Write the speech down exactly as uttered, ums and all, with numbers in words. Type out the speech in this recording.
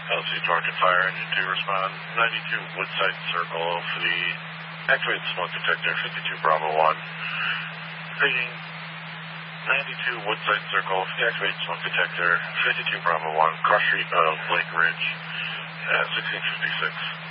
L C target fire engine two respond. ninety-two Woodside Circle for the activated smoke detector, fifty-two Bravo one. Reading ninety-two Woodside Circle for the activated smoke detector, fifty-two Bravo one, cross street of Lake Ridge at sixteen fifty-six.